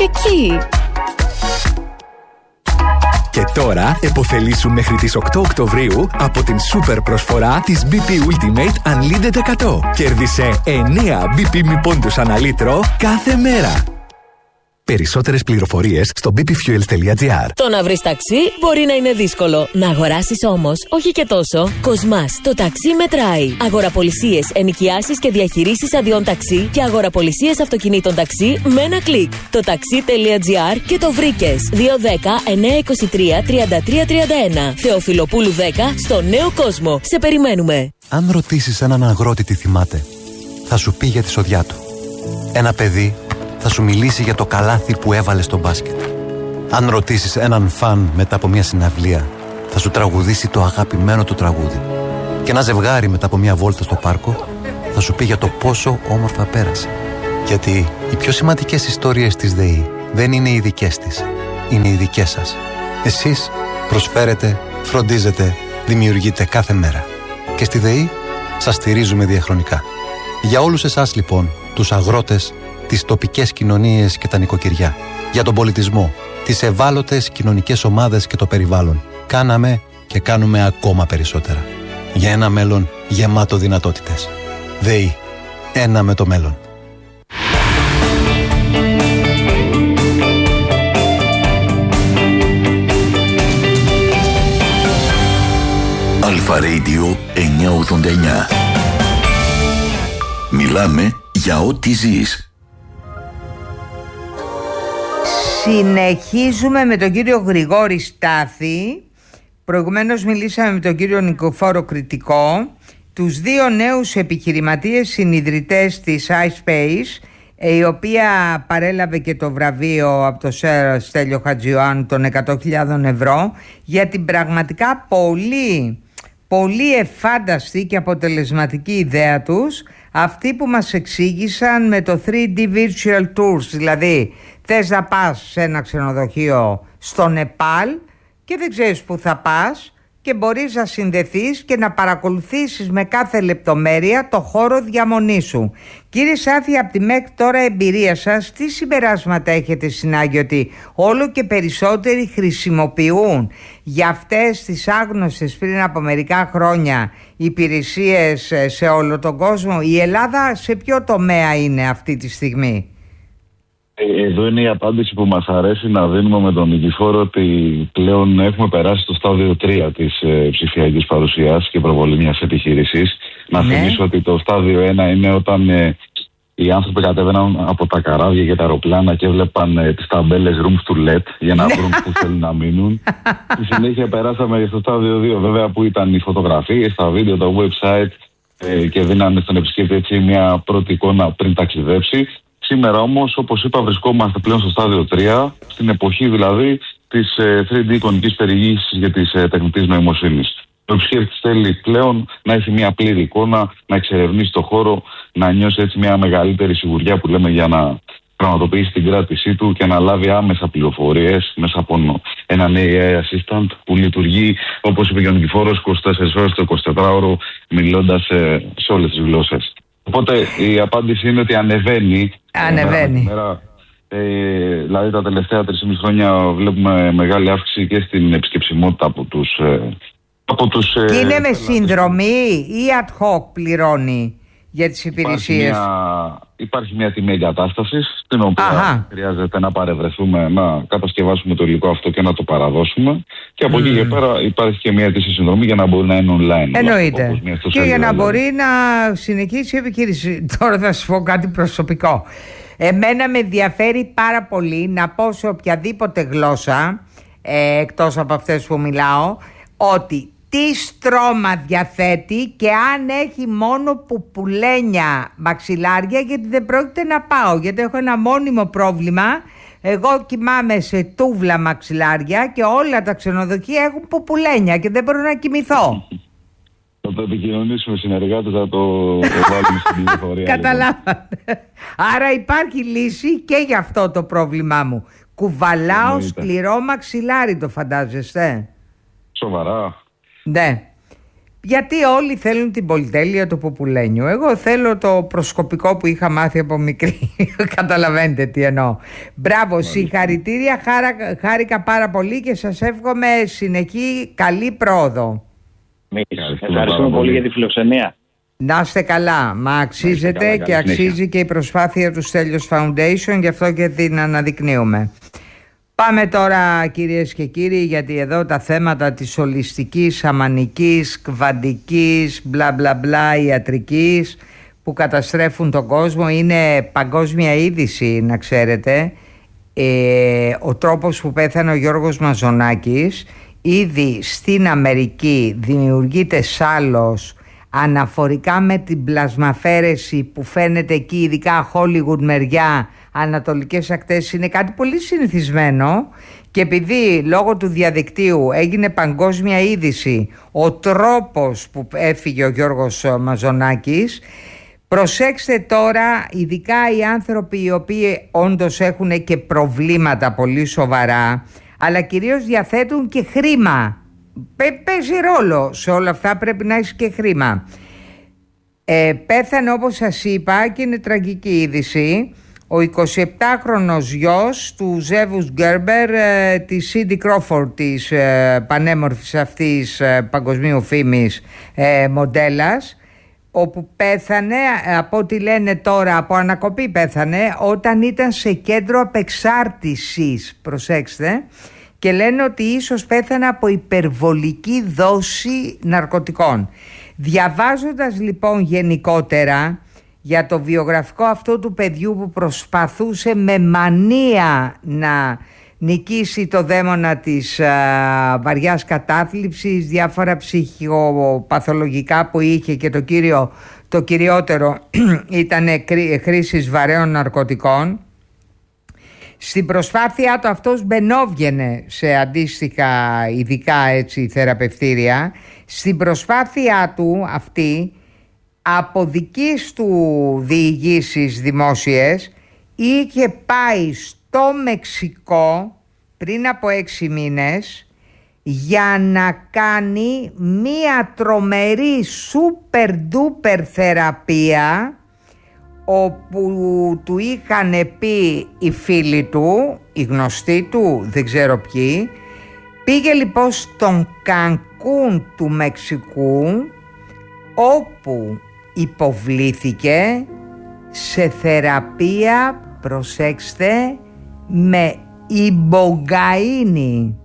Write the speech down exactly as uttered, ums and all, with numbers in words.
και εκεί. Και τώρα επωφελήσου μέχρι τις οκτώ Οκτωβρίου από την σούπερ προσφορά της μπι πι Ultimate Unlimited εκατό. Κέρδισε εννέα μπι πι μη πόντους ανά λίτρο κάθε μέρα. Περισσότερες πληροφορίες στο μπι πι fuels τελεία τζι άρ. Το να βρεις ταξί μπορεί να είναι δύσκολο. Να αγοράσεις όμως, όχι και τόσο. Κοσμάς, το ταξί μετράει. Αγοραπολισίες, ενοικιάσεις και διαχειρήσεις αδειών ταξί και αγοραπολισίες αυτοκινήτων ταξί με ένα κλικ. Το ταξί τελεία τζι άρ και το βρήκες. δύο δέκα εννιακόσια είκοσι τρία τριάντα τρία τριάντα ένα. Θεοφιλοπούλου δέκα στο Νέο Κόσμο. Σε περιμένουμε. Αν ρωτήσεις έναν αγρότη τι θυμάται, θα σου πει για τη σοδιά του. Ένα παιδί θα σου μιλήσει για το καλάθι που έβαλε στο μπάσκετ. Αν ρωτήσεις έναν φαν μετά από μια συναυλία, θα σου τραγουδήσει το αγαπημένο του τραγούδι. Και ένα ζευγάρι μετά από μια βόλτα στο πάρκο θα σου πει για το πόσο όμορφα πέρασε. Γιατί οι πιο σημαντικές ιστορίες της ΔΕΗ δεν είναι οι δικές της, είναι οι δικές σας. Εσείς προσφέρετε, φροντίζετε, δημιουργείτε κάθε μέρα. Και στη ΔΕΗ σας στηρίζουμε διαχρονικά. Για όλους εσάς λοιπόν, τους αγρότες, τις τοπικές κοινωνίες και τα νοικοκυριά, για τον πολιτισμό, τις ευάλωτες κοινωνικές ομάδες και το περιβάλλον, κάναμε και κάνουμε ακόμα περισσότερα. Για ένα μέλλον γεμάτο δυνατότητες. ΔΕΗ. Ένα με το μέλλον. Αλφα Radio εννιακόσια ογδόντα εννιά. Μιλάμε για ό,τι ζεις. Συνεχίζουμε με τον κύριο Γρηγόρη Στάθη. Προηγουμένως μιλήσαμε με τον κύριο Νικοφόρο Κρητικό, τους δύο νέους επιχειρηματίες συνιδρυτές της iSpace, η οποία παρέλαβε και το βραβείο από το Σερ Στέλιο Χατζιωάννου των εκατό χιλιάδες ευρώ για την πραγματικά πολύ, πολύ εφάνταστη και αποτελεσματική ιδέα τους, αυτή που μας εξήγησαν με το θρι ντι Virtual Tours. Δηλαδή θες να πας σε ένα ξενοδοχείο στο Νεπάλ και δεν ξέρεις που θα πας και μπορείς να συνδεθείς και να παρακολουθήσεις με κάθε λεπτομέρεια το χώρο διαμονής σου. Κύριε Στάθη, από τη μέχρι τώρα εμπειρία σας, τι συμπεράσματα έχετε συνάγει ότι όλο και περισσότεροι χρησιμοποιούν για αυτές τις άγνωστες πριν από μερικά χρόνια υπηρεσίες σε όλο τον κόσμο? Η Ελλάδα σε ποιο τομέα είναι αυτή τη στιγμή? Εδώ είναι η απάντηση που μας αρέσει να δίνουμε με τον Νικηφόρο, ότι πλέον έχουμε περάσει στο στάδιο τρία της ε, ψηφιακής παρουσίας και προβολή μιας επιχείρησης. Να Ναι. θυμίσω ότι το στάδιο ένα είναι όταν ε, οι άνθρωποι κατέβαιναν από τα καράβια και τα αεροπλάνα και έβλεπαν ε, τις ταμπέλες rooms to let για να βρουν που θέλουν να μείνουν. Στη συνέχεια περάσαμε στο στάδιο δύο, βέβαια, που ήταν οι φωτογραφίες, τα βίντεο, τα website ε, και δίνανε στον επισκέπτη έτσι μια πρώτη εικόνα πριν ταξιδέψει. Σήμερα όμως, όπως είπα, βρισκόμαστε πλέον στο στάδιο τρία, στην εποχή δηλαδή της ε, θρι ντι εικονικής περιήγησης για της ε, τεχνητής νοημοσύνης. Ο επισκέπτης θέλει πλέον να έχει μια πλήρη εικόνα, να εξερευνήσει το χώρο, να νιώσει έτσι μια μεγαλύτερη σιγουριά που λέμε, για να πραγματοποιήσει την κράτησή του και να λάβει άμεσα πληροφορίες μέσα από έναν έι άι assistant που λειτουργεί, όπως είπε και ο Νικηφόρος, είκοσι τέσσερις ώρες το εικοσιτετράωρο, μιλώντας ε, σε όλες τις γλώσσες. Οπότε η απάντηση είναι ότι ανεβαίνει. Ανεβαίνει. Ε, μέρα, ε, δηλαδή τα τελευταία τρία και μισό χρόνια βλέπουμε μεγάλη αύξηση και στην επισκεψιμότητα από τους... Ε, από τους Και ε, είναι με πελάτες. συνδρομή ή ad hoc πληρώνει για τις υπηρεσίες? Υπάρχει μια, υπάρχει μια τιμή εγκατάστασης, στην οποία Αχα. χρειάζεται να παρευρεθούμε, να κατασκευάσουμε το υλικό αυτό και να το παραδώσουμε. Και από mm. εκεί και πέρα υπάρχει και μια αιτήσια συνδρομή για να μπορεί να είναι online. Εννοείται. Όπως μια Και ιστοσελίδα, για να δηλαδή. μπορεί να συνεχίσει η επιχείρηση. Τώρα θα σου πω κάτι προσωπικό. Εμένα με ενδιαφέρει πάρα πολύ να πω σε οποιαδήποτε γλώσσα, ε, εκτός από αυτές που μιλάω, ότι τι στρώμα διαθέτει και αν έχει μόνο πουπουλένια μαξιλάρια, γιατί δεν πρόκειται να πάω, γιατί έχω ένα μόνιμο πρόβλημα. Εγώ κοιμάμαι σε τούβλα μαξιλάρια και όλα τα ξενοδοχεία έχουν πουπουλένια και δεν μπορώ να κοιμηθώ. Θα το επικοινωνήσουμε συνεργάτες, θα το βάλουμε στην πληροφορία. Καταλάβατε. Άρα υπάρχει λύση και για αυτό το πρόβλημά μου. Κουβαλάω Εννοείται. σκληρό μαξιλάρι, το φαντάζεστε? Σοβαρά. Ναι. Γιατί όλοι θέλουν την πολυτέλεια του Ποπουλένιου. Εγώ θέλω το προσκοπικό που είχα μάθει από μικρή. Καταλαβαίνετε τι εννοώ. Μπράβο, συγχαρητήρια, χάρα, χάρηκα πάρα πολύ και σας εύχομαι συνεχή καλή πρόοδο. Ευχαριστούμε πολύ για τη φιλοξενία. Να είστε καλά, μα αξίζετε καλά, και αξίζει συνέχεια. Και η προσπάθεια του Στέλιος Foundation, γι' αυτό και την αναδεικνύουμε. Πάμε τώρα, κυρίες και κύριοι, γιατί εδώ τα θέματα της ολιστικής, σαμανικής, κβαντικής, μπλα μπλα μπλα ιατρικής που καταστρέφουν τον κόσμο είναι παγκόσμια είδηση, να ξέρετε. Ε, ο τρόπος που πέθανε ο Γιώργος Μαζονάκης, ήδη στην Αμερική δημιουργείται σάλος αναφορικά με την πλασμαφέρεση που φαίνεται εκεί, ειδικά Hollywood μεριά, ανατολικές ακτές, είναι κάτι πολύ συνηθισμένο, και επειδή λόγω του διαδικτύου έγινε παγκόσμια είδηση ο τρόπος που έφυγε ο Γιώργος Μαζονάκης, προσέξτε τώρα, ειδικά οι άνθρωποι οι οποίοι όντως έχουν και προβλήματα πολύ σοβαρά, αλλά κυρίως διαθέτουν και χρήμα. Παίζει ρόλο σε όλα αυτά, πρέπει να έχει και χρήμα. Ε, πέθανε, όπως σας είπα, και είναι τραγική είδηση, ο εικοσιεπτάχρονος γιος του Ζεύους Γκέρμπερ, ε, της Σίντι Κρόφορντ, της ε, πανέμορφης αυτής ε, παγκοσμίου φήμης ε, μοντέλας, όπου πέθανε, από ό,τι λένε τώρα, από ανακοπή πέθανε, όταν ήταν σε κέντρο απεξάρτησης, προσέξτε, και λένε ότι ίσως πέθανε από υπερβολική δόση ναρκωτικών. Διαβάζοντας λοιπόν γενικότερα για το βιογραφικό αυτό του παιδιού που προσπαθούσε με μανία να νικήσει το δαίμονα της α, βαριάς κατάθλιψης, διάφορα ψυχοπαθολογικά που είχε, και το, κύριο, το κυριότερο ήταν χρήσης βαρέων ναρκωτικών. Στην προσπάθειά του αυτός μπαινόβγαινε σε αντίστοιχα ειδικά έτσι θεραπευτήρια. Στην προσπάθειά του αυτή, από δικής του διηγήσεις δημόσιες, είχε πάει στο Μεξικό πριν από έξι μήνες για να κάνει μία τρομερή super duper θεραπεία, όπου του είχαν πει οι φίλοι του, οι γνωστοί του, δεν ξέρω ποιοι. Πήγε λοιπόν στον Κανκούν του Μεξικού, όπου υποβλήθηκε σε θεραπεία, προσέξτε, με ιμπογαΐνη.